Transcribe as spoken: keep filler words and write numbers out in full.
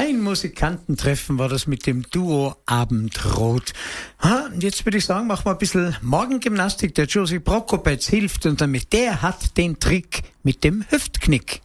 Ein Musikantentreffen war das mit dem Duo Abendrot. Ha, und jetzt würde ich sagen, machen wir ein bisschen Morgengymnastik. Der Josie Prokopetz hilft und damit der hat den Trick mit dem Hüftknick.